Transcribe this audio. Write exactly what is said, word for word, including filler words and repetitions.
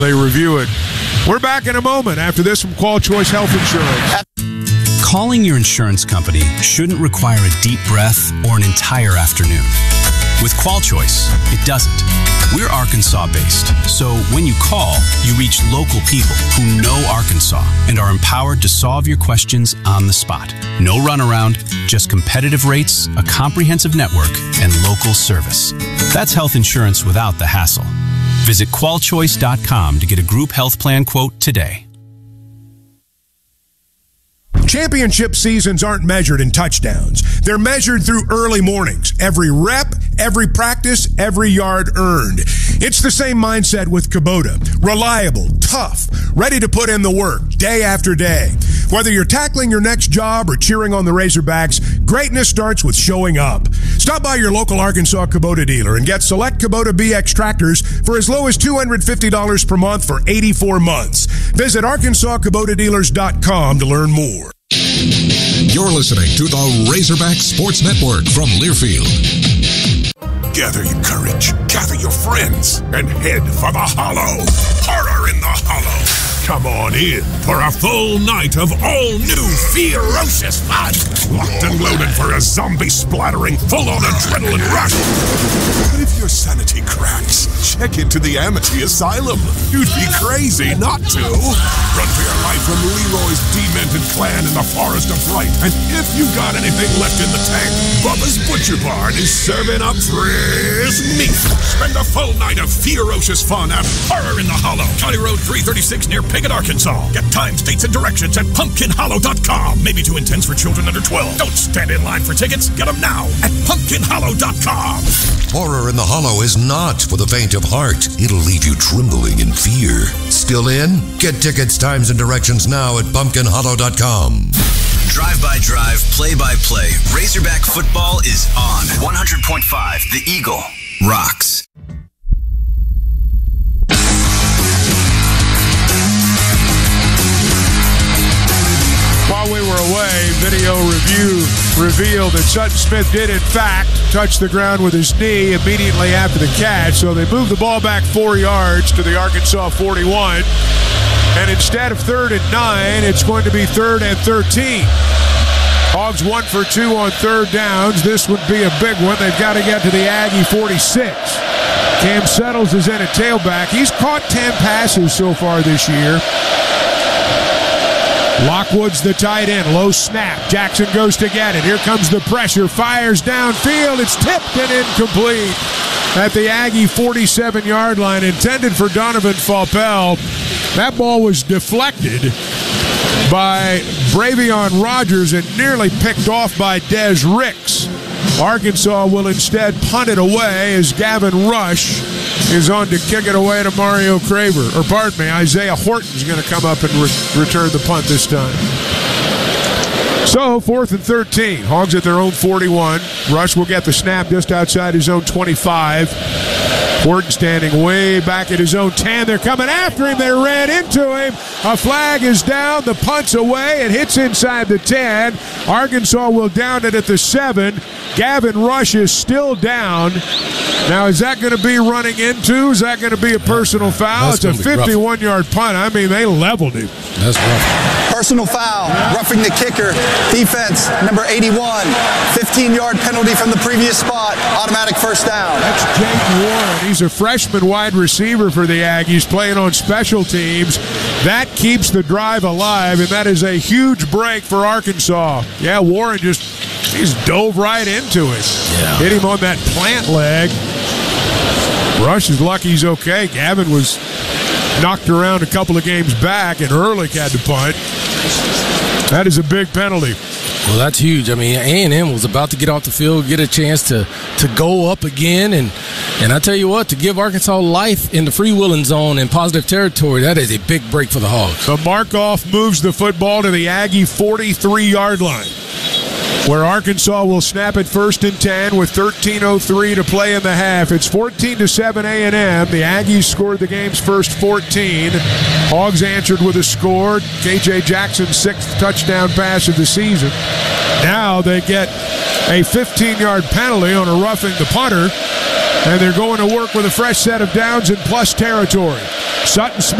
They review it. We're back in a moment after this from Qual Choice Health Insurance. Calling your insurance company shouldn't require a deep breath or an entire afternoon. With Qual Choice, it doesn't. We're Arkansas-based, so when you call, you reach local people who know Arkansas and are empowered to solve your questions on the spot. No runaround, just competitive rates, a comprehensive network, and local service. That's health insurance without the hassle. Visit qual choice dot com to get a group health plan quote today. Championship seasons aren't measured in touchdowns. They're measured through early mornings. Every rep, every practice, every yard earned. It's the same mindset with Kubota. Reliable, tough, ready to put in the work day after day. Whether you're tackling your next job or cheering on the Razorbacks, greatness starts with showing up. Stop by your local Arkansas Kubota dealer and get select Kubota B X tractors for as low as two hundred fifty dollars per month for eighty-four months. Visit arkansas kubota dealers dot com to learn more. You're listening to the Razorback Sports Network from Learfield. Gather your courage, gather your friends, and head for the Hollow. Horror in the Hollow. Come on in for a full night of all-new ferocious fun. Locked and loaded for a zombie-splattering, full-on adrenaline rush. But if your sanity cracks, check into the Amity Asylum. You'd be crazy not to. Run for your life from Leroy's demented clan in the Forest of Fright. And if you got anything left in the tank, Bubba's Butcher Barn is serving up fresh meat. Spend a full night of ferocious fun at Horror in the Hollow. County Road three thirty-six near Piggott, Arkansas. Get times, dates, and directions at pumpkin hollow dot com. Maybe too intense for children under twelve. Don't stand in line for tickets. Get them now at pumpkin hollow dot com. Horror in the Hollow is not for the faint of heart. It'll leave you trembling in fear. Still in? Get tickets, times, and directions now at pumpkin hollow dot com. Drive-by-drive, play-by-play, Razorback football is on. one hundred point five, The Eagle rocks. While we were away, video review revealed that Sutton Smith did, in fact, touch the ground with his knee immediately after the catch. So they moved the ball back four yards to the Arkansas forty-one. And instead of third and nine, it's going to be third and thirteen. Hogs one for two on third downs. This would be a big one. They've got to get to the Aggie forty-six. Cam Settles is in at tailback. He's caught ten passes so far this year. Lockwood's the tight end. Low snap. Jackson goes to get it. Here comes the pressure. Fires downfield. It's tipped and incomplete at the Aggie forty-seven-yard line. Intended for Donovan Faupel. That ball was deflected by Bravion Rogers and nearly picked off by Des Ricks. Arkansas will instead punt it away as Gavin Rush is on to kick it away to Mario Craver. Or pardon me, Isaiah Horton's going to come up and re- return the punt this time. So, fourth and thirteen. Hogs at their own forty-one. Rush will get the snap just outside his own twenty-five. Horton standing way back at his own ten. They're coming after him. They ran into him. A flag is down. The punt's away. It hits inside the ten. Arkansas will down it at the seven. Gavin Rush is still down. Now, is that going to be running into? Is that going to be a personal foul? That's it's a fifty-one-yard punt. I mean, they leveled him. That's rough. Personal foul, roughing the kicker. Defense, number eighty-one. fifteen-yard penalty from the previous spot. Automatic first down. That's Jake Warren. He's a freshman wide receiver for the Aggies playing on special teams. That keeps the drive alive, and that is a huge break for Arkansas. Yeah, Warren just, he's dove right into it. Yeah. Hit him on that plant leg. Rush is lucky he's okay. Gavin was knocked around a couple of games back, and Ehrlich had to punt. That is a big penalty. Well, that's huge. I mean, A and M was about to get off the field, get a chance to, to go up again. And, and I tell you what, to give Arkansas life in the freewheeling zone and positive territory, that is a big break for the Hogs. So Markoff moves the football to the Aggie forty-three-yard line, where Arkansas will snap it first and ten with thirteen oh three to play in the half. It's fourteen to seven A and M. The Aggies scored the game's first fourteen. Hogs answered with a score. K J Jackson's sixth touchdown pass of the season. Now they get a fifteen-yard penalty on a roughing the punter. And they're going to work with a fresh set of downs in plus territory. Sutton Smith